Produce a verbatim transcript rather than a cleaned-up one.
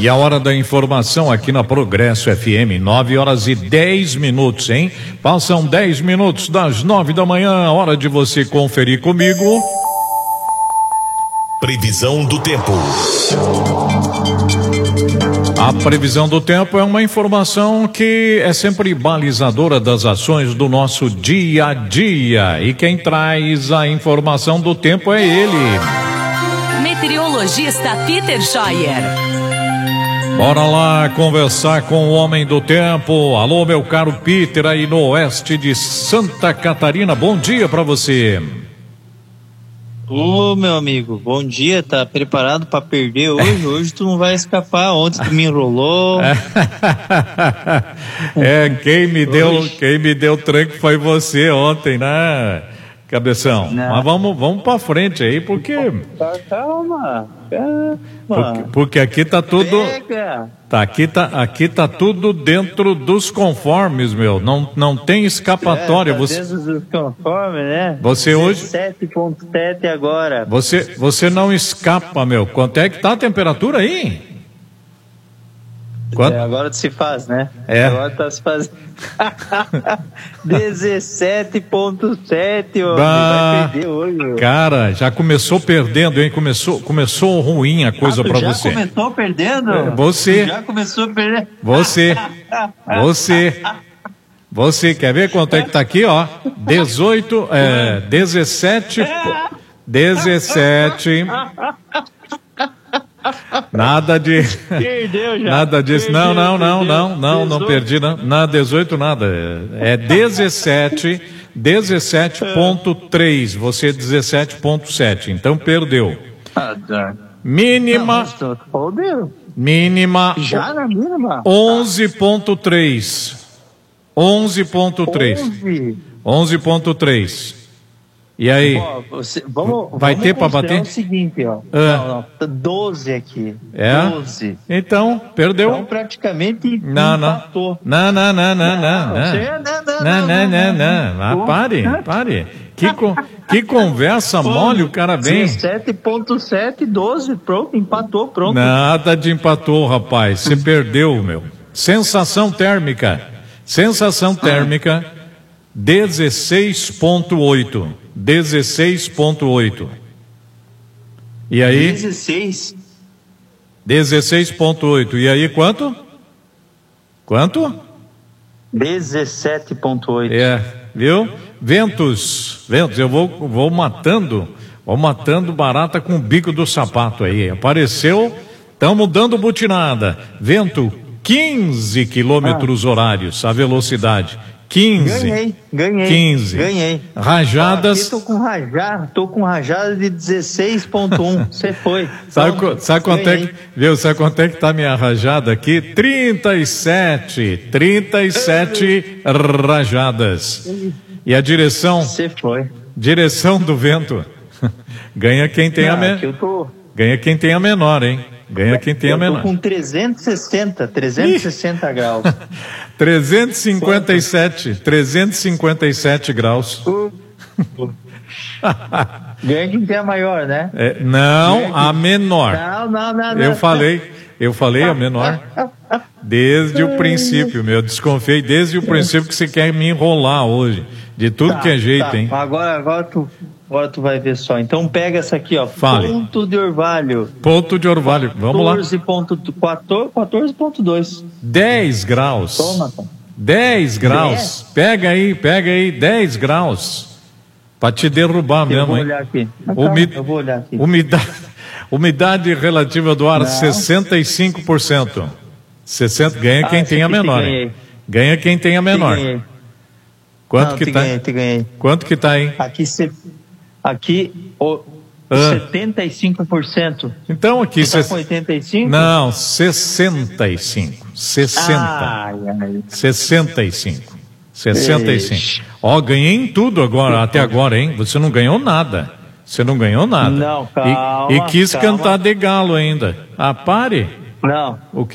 E a hora da informação aqui na Progresso F M, nove horas e dez minutos, hein? Passam dez minutos das nove da manhã, hora de você conferir comigo. Previsão do tempo. A previsão do tempo é uma informação que é sempre balizadora das ações do nosso dia a dia. E quem traz a informação do tempo é ele. Meteorologista Peter Scheuer. Bora lá conversar com o homem do tempo. Alô, meu caro Peter, aí no oeste de Santa Catarina. Bom dia pra você. Ô, meu amigo, bom dia. Tá preparado pra perder hoje? Hoje tu não vai escapar. Ontem tu me enrolou. É, quem me deu, quem me deu tranco foi você ontem, né, Cabeção? Não. Mas vamos, vamos pra frente aí, porque... Calma, calma. Porque, porque aqui tá tudo... Pega. Tá, aqui tá, aqui tá tudo dentro dos conformes, meu. Não, não tem escapatória. É, tá você, dentro dos conformes, né? Você hoje... sete ponto sete agora. Você, você não escapa, meu. Quanto é que tá a temperatura aí? Quanto? É, agora se faz, né? É. Agora tá se fazendo. dezessete ponto sete, ó. Bah, vai perder hoje. Ó. Cara, já começou perdendo, hein? Começou, começou ruim a coisa ah, pra já você. Já começou perdendo? É, você. Tu já começou perdendo? Você. Você. Você. Quer ver quanto é que tá aqui, ó? dezoito, é, dezessete. dezessete. Nada de. Perdeu já. Nada disso. Perdeu, não, não, não, perdeu. não, não, não perdi, não. Não, dezoito, nada. É dezessete, dezessete ponto três. Você dezessete ponto sete. Então perdeu. Mínima. Mínima. Já na mínima? onze ponto três. onze ponto três. onze ponto três. E aí? Ó, você, vamos, vai vamos ter para bater? É o seguinte, ó. Ah. Não, não, doze aqui. É? doze. Então, perdeu. Então praticamente não, não. empatou. Não, não, não, não, não. Não, Não, você- não, não, não, não, não, não. não. Ah, pare, pare. Que, co- que conversa mole o cara vem. dezessete ponto sete, doze, pronto, empatou, pronto. Nada de empatou, rapaz. Você perdeu, meu. Sensação térmica. Sensação térmica, dezesseis ponto oito. dezesseis ponto oito. E aí? dezesseis. dezesseis ponto oito. E aí, quanto? Quanto? dezessete ponto oito. É, viu? Ventos, ventos, eu vou, vou matando, vou matando barata com o bico do sapato aí. Apareceu, estamos dando butinada. Vento, quinze quilômetros horários, a velocidade. quinze. Ganhei, ganhei. quinze. Ganhei. Rajadas. Aqui tô com rajada, tô com rajada de dezesseis ponto um. Você foi. Sabe, Pronto, sabe quanto é ganhei. que, viu, sabe quanto é que tá minha rajada aqui? trinta e sete. trinta e sete rajadas. E a direção? Você foi. Direção do vento. Ganha quem tem a Não, menor. aqui eu tô, Ganha quem tem a menor, hein? Ganha quem tem a eu tô menor. com trezentos e sessenta, trezentos e sessenta graus. trezentos e cinquenta e sete. trezentos e cinquenta e sete graus. Ganha quem tem a maior, né? É, não, a menor. Não, não, não, não. Eu falei, eu falei a menor. Desde o princípio, meu. Desconfiei desde o princípio que você quer me enrolar hoje. De tudo Tá, que é jeito, tá. hein? Agora, agora, tu, agora tu vai ver só. Então pega essa aqui, ó. Fale. Ponto de orvalho. Ponto de orvalho. Vamos lá. quatorze ponto dois. dez graus. Toma, Tom. dez graus. dez? Pega aí, pega aí. dez graus. Pra te derrubar Eu mesmo, vou hein? olhar aqui. Mas calma, Umid... eu vou olhar aqui. Umidade... Umidade relativa do ar, Não. sessenta e cinco por cento. sessenta... Ganha Ah, quem esse tem a aqui te menor. ganhei. hein? Ganha quem tem a menor. Te ganhei. Quanto Não, que te tá? ganhei, te ganhei. Quanto que tá aí? Aqui, se... aqui o... Ah. setenta e cinco por cento. Então aqui... Tu tá ses- com oitenta e cinco? Não, sessenta e cinco. sessenta. Ai, ai. sessenta e cinco. sessenta e cinco. Ixi. Ó, ganhei em tudo agora, até agora, hein? Você não ganhou nada. Você não ganhou nada. Não, calma, E, e quis calma. cantar de galo ainda. Ah, pare. Não. O